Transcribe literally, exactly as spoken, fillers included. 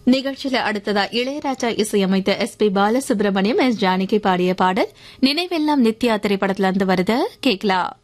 நிகழ்ச்சியில அடுத்ததா இளையராஜா இசையமைத்த S B Balasubramaniam S Janaki பாடிய பாடல் நினைவெல்லாம் நித்யா திரைப்படத்துல இருந்து வருது கேக்கலாம்.